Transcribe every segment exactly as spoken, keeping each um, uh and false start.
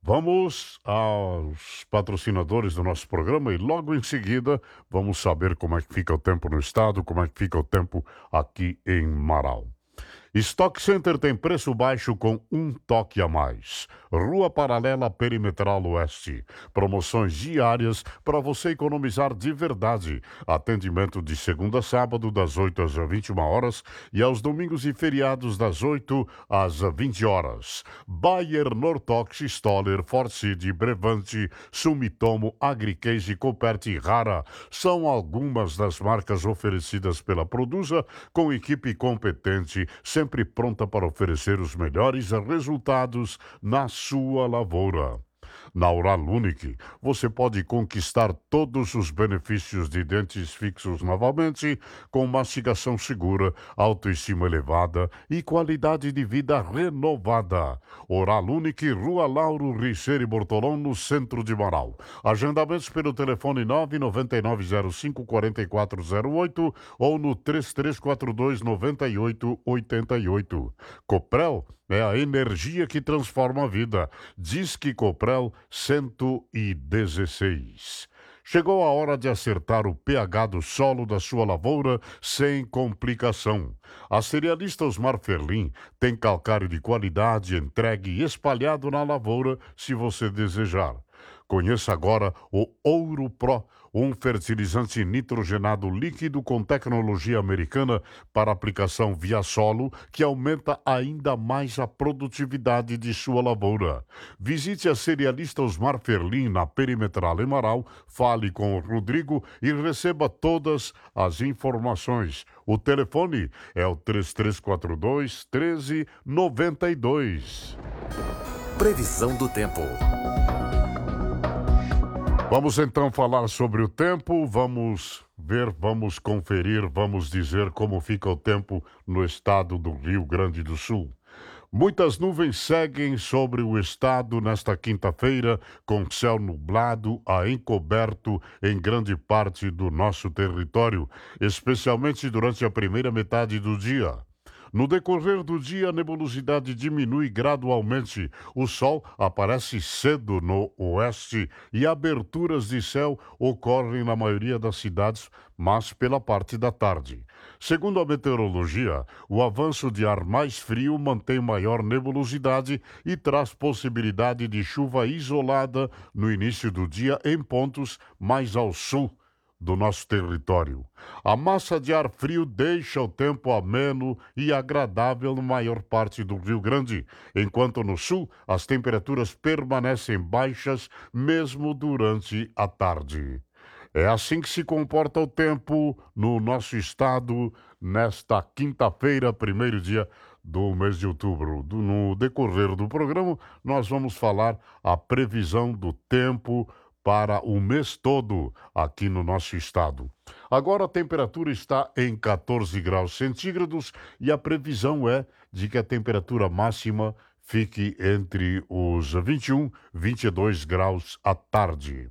Vamos aos patrocinadores do nosso programa e logo em seguida vamos saber como é que fica o tempo no estado, como é que fica o tempo aqui em Marau. Stock Center tem preço baixo com um toque a mais. Rua Paralela Perimetral Oeste. Promoções diárias para você economizar de verdade. Atendimento de segunda a sábado das oito às vinte e uma horas e aos domingos e feriados das oito às vinte horas. Bayer, Nortox, Stoller, Forcid, Brevante, Sumitomo, Agricase, Copert e Rara são algumas das marcas oferecidas pela Produsa com equipe competente, sempre pronta para oferecer os melhores resultados na sua lavoura. Na Oral Unique, você pode conquistar todos os benefícios de dentes fixos novamente, com mastigação segura, autoestima elevada e qualidade de vida renovada. Oral Unique, Rua Lauro Richeiro e Bortolão, no centro de Marau. Agendamentos pelo telefone nove nove nove zero cinco quatro quatro zero oito ou no três três quatro dois nove oito oito oito. Coprel é a energia que transforma a vida. Disque Coprel cento e dezesseis. Chegou a hora de acertar o pH do solo da sua lavoura sem complicação. A cerealista Osmar Ferlin tem calcário de qualidade entregue e espalhado na lavoura se você desejar. Conheça agora o Ouro Pro, um fertilizante nitrogenado líquido com tecnologia americana para aplicação via solo que aumenta ainda mais a produtividade de sua lavoura. Visite a cerealista Osmar Ferlin na Perimetral em Marau, fale com o Rodrigo e receba todas as informações. O telefone é o três três quatro dois, um três nove dois. Previsão do tempo. Vamos então falar sobre o tempo, vamos ver, vamos conferir, vamos dizer como fica o tempo no estado do Rio Grande do Sul. Muitas nuvens seguem sobre o estado nesta quinta-feira, com céu nublado a encoberto em grande parte do nosso território, especialmente durante a primeira metade do dia. No decorrer do dia, a nebulosidade diminui gradualmente. O sol aparece cedo no oeste e aberturas de céu ocorrem na maioria das cidades, mas pela parte da tarde. Segundo a meteorologia, o avanço de ar mais frio mantém maior nebulosidade e traz possibilidade de chuva isolada no início do dia em pontos mais ao sul do nosso território. A massa de ar frio deixa o tempo ameno e agradável na maior parte do Rio Grande, enquanto no sul as temperaturas permanecem baixas mesmo durante a tarde. É assim que se comporta o tempo no nosso estado nesta quinta-feira, primeiro dia do mês de outubro. Do, no decorrer do programa, nós vamos falar a previsão do tempo para o mês todo aqui no nosso estado. Agora a temperatura está em catorze graus centígrados e a previsão é de que a temperatura máxima fique entre os vinte e um e vinte e dois graus à tarde.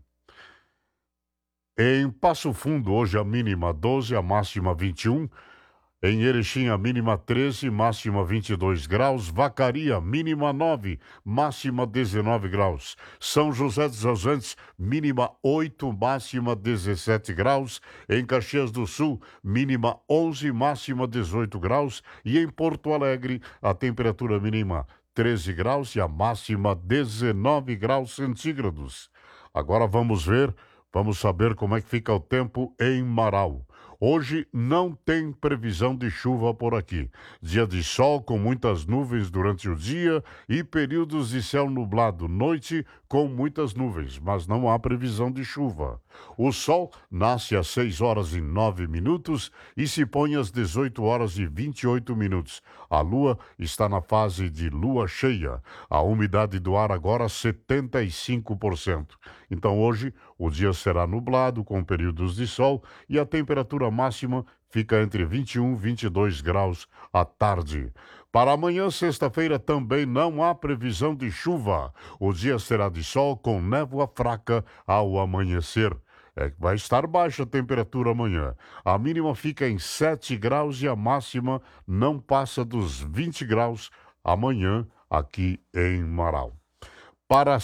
Em Passo Fundo, hoje a mínima doze, a máxima vinte e um. Em Erechim, a mínima treze, máxima vinte e dois graus. Vacaria, mínima nove, máxima dezenove graus. São José dos Ausentes, mínima oito, máxima dezessete graus. Em Caxias do Sul, mínima onze, máxima dezoito graus. E em Porto Alegre, a temperatura mínima treze graus e a máxima dezenove graus centígrados. Agora vamos ver, vamos saber como é que fica o tempo em Marau. Hoje não tem previsão de chuva por aqui. Dia de sol com muitas nuvens durante o dia e períodos de céu nublado. Noite com muitas nuvens, mas não há previsão de chuva. O sol nasce às seis horas e nove minutos e se põe às dezoito horas e vinte e oito minutos. A lua está na fase de lua cheia. A umidade do ar agora setenta e cinco por cento. Então hoje o dia será nublado com períodos de sol e a temperatura máxima fica entre vinte e um e vinte e dois graus à tarde. Para amanhã, sexta-feira, também não há previsão de chuva. O dia será de sol com névoa fraca ao amanhecer. É, vai estar baixa a temperatura amanhã. A mínima fica em sete graus e a máxima não passa dos vinte graus amanhã aqui em Marau. Para